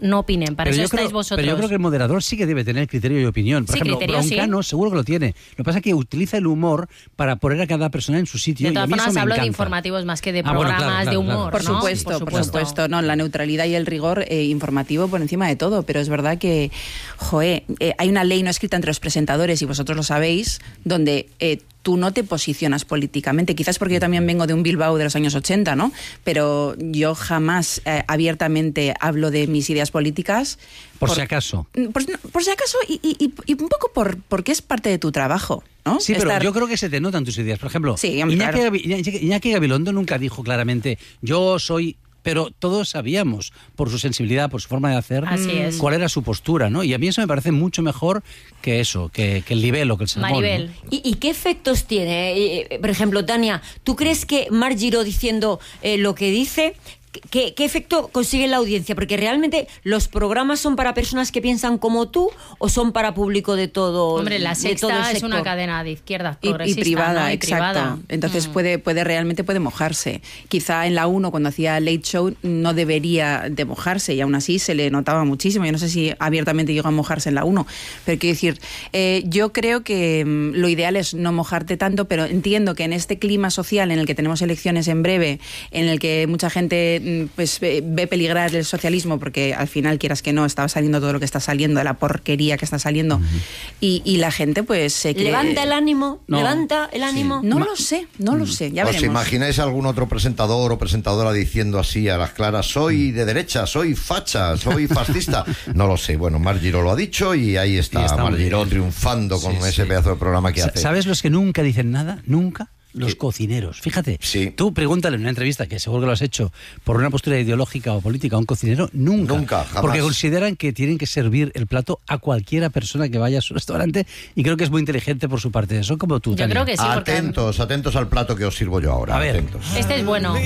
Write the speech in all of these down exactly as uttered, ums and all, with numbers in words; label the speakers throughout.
Speaker 1: no opinen. Para
Speaker 2: pero
Speaker 1: eso estáis
Speaker 2: creo,
Speaker 1: vosotros.
Speaker 2: Pero yo creo que el moderador sí que debe tener criterio y opinión. Por
Speaker 1: sí,
Speaker 2: ejemplo,
Speaker 1: criterio,
Speaker 2: Broncano
Speaker 1: sí.
Speaker 2: seguro que lo tiene. Lo que pasa es que utiliza el humor para poner a cada persona en su sitio.
Speaker 1: De todas
Speaker 2: y a mí
Speaker 1: formas,
Speaker 2: eso me
Speaker 1: hablo
Speaker 2: encanta.
Speaker 1: de informativos más que de
Speaker 2: Ah,
Speaker 1: programas
Speaker 2: bueno, claro, claro,
Speaker 1: de humor.
Speaker 2: claro.
Speaker 3: Por
Speaker 1: ¿no?
Speaker 3: supuesto,
Speaker 1: por
Speaker 3: por
Speaker 1: supuesto,
Speaker 3: supuesto, no, la neutralidad y el rigor eh, informativo por encima de todo, pero es verdad que, joe, eh, hay una ley no escrita entre los presentadores, y vosotros lo sabéis, donde eh, tú no te posicionas políticamente, quizás porque yo también vengo de un Bilbao de los años ochenta, ¿no? Pero yo jamás eh, abiertamente hablo de mis ideas políticas.
Speaker 2: Por, por si acaso.
Speaker 3: Por, por si acaso y, y, y un poco por porque es parte de tu trabajo, ¿no?
Speaker 2: Sí, pero
Speaker 3: Estar...
Speaker 2: yo creo que se te notan tus ideas. Por ejemplo,
Speaker 3: sí,
Speaker 2: Iñaki,
Speaker 3: claro.
Speaker 2: Iñaki, Iñaki Gabilondo nunca dijo claramente yo soy... Pero todos sabíamos, por su sensibilidad, por su forma de hacer,
Speaker 1: Así es.
Speaker 2: cuál era su postura, ¿no? Y a mí eso me parece mucho mejor que eso, que, que el libelo, que el sermón.
Speaker 1: Maribel.
Speaker 2: ¿no?
Speaker 4: ¿Y, ¿Y qué efectos tiene? Eh, por ejemplo, Tania, ¿tú crees que Marc Giró diciendo eh, lo que dice... ¿Qué, ¿Qué efecto consigue en la audiencia? Porque realmente los programas son para personas que piensan como tú o son para público de todo.
Speaker 1: Hombre, La Sexta
Speaker 4: de todo el
Speaker 1: es una
Speaker 4: sector?
Speaker 1: cadena de izquierdas
Speaker 3: Y,
Speaker 1: progresista,
Speaker 3: y privada,
Speaker 1: ¿no? Y
Speaker 3: exacto.
Speaker 1: privada.
Speaker 3: Entonces
Speaker 1: Mm.
Speaker 3: puede, puede realmente puede mojarse. Quizá en la uno, cuando hacía Late Show, no debería de mojarse, y aún así se le notaba muchísimo. Yo no sé si abiertamente llegó a mojarse en la uno, pero quiero decir, eh, yo creo que mm, lo ideal es no mojarte tanto, pero entiendo que en este clima social en el que tenemos elecciones en breve, en el que mucha gente mm, pues eh, ve peligrar el socialismo, porque al final, quieras que no, estaba saliendo todo lo que está saliendo, de la porquería que está saliendo, uh-huh. y, y la gente pues se cree...
Speaker 4: ¿Levanta el ánimo?
Speaker 2: No.
Speaker 4: ¿Levanta el ánimo?
Speaker 3: No
Speaker 2: Ma-
Speaker 3: lo sé, no lo sé, ya
Speaker 5: ¿Os
Speaker 3: veremos.
Speaker 5: imagináis algún otro presentador o presentadora diciendo así a las claras, soy de derecha, soy facha, soy fascista? No lo sé. Bueno, Marc Giró lo ha dicho y ahí está,
Speaker 2: Y está
Speaker 5: Marc
Speaker 2: muy
Speaker 5: Giró
Speaker 2: bien.
Speaker 5: triunfando con
Speaker 2: Sí,
Speaker 5: ese
Speaker 2: sí.
Speaker 5: pedazo de programa que hace.
Speaker 2: ¿Sabes los que nunca dicen nada? ¿Nunca? Los
Speaker 5: Sí.
Speaker 2: cocineros. Fíjate,
Speaker 5: Sí.
Speaker 2: tú pregúntale en una entrevista, que seguro que lo has hecho, por una postura ideológica o política a un cocinero, nunca.
Speaker 5: Nunca, jamás.
Speaker 2: Porque consideran que tienen que servir el plato a cualquiera persona que vaya a su restaurante, y creo que es muy inteligente por su parte. Son como tú,
Speaker 1: Yo
Speaker 2: Tania.
Speaker 1: creo que sí, porque
Speaker 5: Atentos, atentos al plato que os sirvo yo ahora.
Speaker 2: A ver.
Speaker 5: Atentos.
Speaker 1: este es bueno.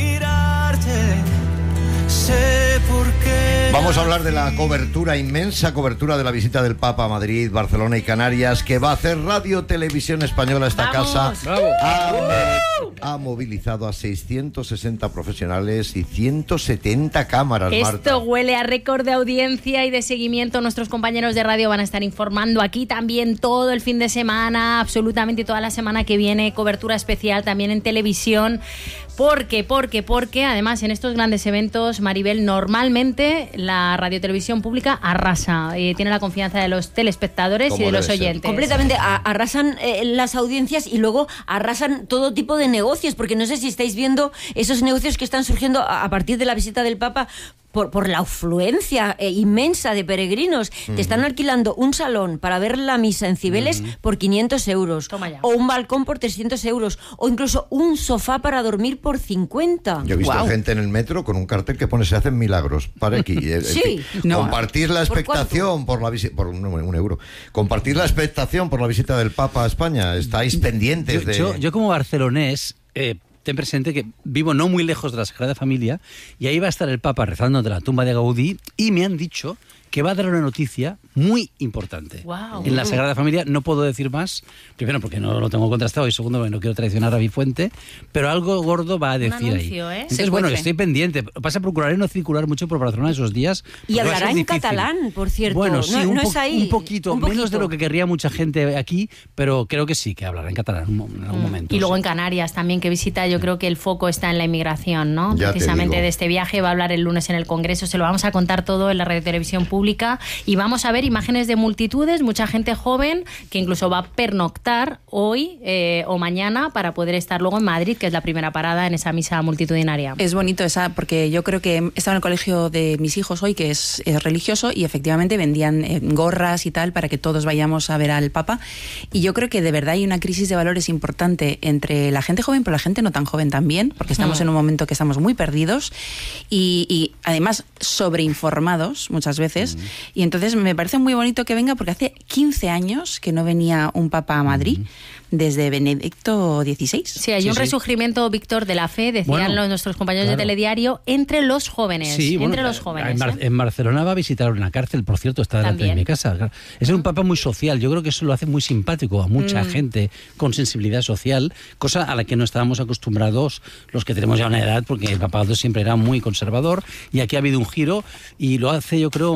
Speaker 5: Vamos a hablar de la cobertura, inmensa cobertura de la visita del Papa a Madrid, Barcelona y Canarias, que va a hacer Radio Televisión Española. Esta
Speaker 1: ¡Vamos!
Speaker 5: casa
Speaker 2: ¡Bravo!
Speaker 5: ha, ha movilizado a seiscientos sesenta profesionales y ciento setenta cámaras,
Speaker 1: Esto
Speaker 5: Marta.
Speaker 1: huele a récord de audiencia y de seguimiento. Nuestros compañeros de radio van a estar informando aquí también todo el fin de semana, absolutamente toda la semana que viene, cobertura especial también en televisión. Porque, porque, porque, además en estos grandes eventos, Maribel, normalmente la radiotelevisión pública arrasa, eh, tiene la confianza de los telespectadores y
Speaker 5: Como
Speaker 1: de los
Speaker 5: debe ser.
Speaker 1: oyentes.
Speaker 4: Completamente, a- arrasan eh, las audiencias y luego arrasan todo tipo de negocios, porque no sé si estáis viendo esos negocios que están surgiendo a, a partir de la visita del Papa. Por, por la afluencia eh, inmensa de peregrinos.
Speaker 5: Mm.
Speaker 4: Te están alquilando un salón para ver la misa en Cibeles
Speaker 5: Mm.
Speaker 4: por quinientos euros.
Speaker 1: Toma ya.
Speaker 4: O un balcón por trescientos euros. O incluso un sofá para dormir por cincuenta.
Speaker 5: Yo he visto
Speaker 3: Guau.
Speaker 5: gente en el metro con un cartel que pone se hacen milagros. Para aquí. Eh, en
Speaker 4: Sí.
Speaker 5: fin,
Speaker 3: No.
Speaker 5: Compartir la
Speaker 4: ¿Por
Speaker 5: expectación por, la visita, por un, un euro. Compartir la expectación por la visita del Papa a España. Estáis pendientes
Speaker 2: Yo,
Speaker 5: de.
Speaker 2: yo, yo como barcelonés, eh, ten presente que vivo no muy lejos de la Sagrada Familia, y ahí va a estar el Papa rezando de la tumba de Gaudí, y me han dicho que va a dar una noticia muy importante.
Speaker 1: Guau.
Speaker 2: En la Sagrada Familia no puedo decir más, primero porque no lo tengo contrastado y segundo porque no quiero traicionar a mi fuente, pero algo gordo va a decir
Speaker 1: anuncio,
Speaker 2: ahí.
Speaker 1: ¿eh?
Speaker 2: Entonces,
Speaker 3: Se
Speaker 2: bueno,
Speaker 3: cuece.
Speaker 2: estoy pendiente. Pasa a procurar no circular mucho por Barcelona esos días.
Speaker 4: Y
Speaker 2: porque va a
Speaker 4: hablará
Speaker 2: ser
Speaker 4: en
Speaker 2: difícil.
Speaker 4: catalán, por cierto.
Speaker 2: Bueno,
Speaker 4: No-
Speaker 2: sí,
Speaker 4: no
Speaker 2: un,
Speaker 4: es
Speaker 2: po-
Speaker 4: ahí,
Speaker 2: un poquito,
Speaker 4: un
Speaker 2: menos de
Speaker 4: poquito.
Speaker 2: lo que querría mucha gente aquí, pero creo que sí, que hablará en catalán en un- en algún momento.
Speaker 1: Y luego
Speaker 2: sí.
Speaker 1: en Canarias también, que visita, yo creo que el foco está en la inmigración, ¿no?
Speaker 5: Ya te
Speaker 1: Precisamente
Speaker 5: digo.
Speaker 1: de este viaje va a hablar el lunes en el Congreso, se lo vamos a contar todo en la radio televisión pública, y vamos a ver imágenes de multitudes, mucha gente joven que incluso va a pernoctar hoy eh, o mañana para poder estar luego en Madrid, que es la primera parada en esa misa multitudinaria.
Speaker 3: Es bonito esa, porque yo creo que he estado en el colegio de mis hijos hoy, que es, es religioso, y efectivamente vendían eh, gorras y tal para que todos vayamos a ver al Papa. Y yo creo que de verdad hay una crisis de valores importante entre la gente joven, pero la gente no tan joven también, porque estamos
Speaker 1: Mm.
Speaker 3: en un momento que estamos muy perdidos y, y además sobreinformados muchas veces.
Speaker 2: Mm.
Speaker 3: Y entonces me parece muy bonito que venga, porque hace quince años que no venía un Papa a Madrid, desde Benedicto dieciséis.
Speaker 1: Sí, hay
Speaker 2: Sí,
Speaker 1: un
Speaker 2: sí.
Speaker 1: resurgimiento, Víctor, de la fe, decían
Speaker 2: Bueno,
Speaker 1: los, nuestros compañeros
Speaker 2: claro.
Speaker 1: de Telediario, entre los jóvenes.
Speaker 2: Sí, bueno,
Speaker 1: entre los jóvenes.
Speaker 2: En, Bar-
Speaker 1: ¿eh?
Speaker 2: en Barcelona va a visitar una cárcel, por cierto, está delante
Speaker 1: También.
Speaker 2: de mi casa. Es un papa muy social, yo creo que eso lo hace muy simpático a mucha
Speaker 1: Mm.
Speaker 2: gente con sensibilidad social, cosa a la que no estábamos acostumbrados los que tenemos ya una edad, porque el papado siempre era muy conservador, y aquí ha habido un giro, y lo hace, yo creo,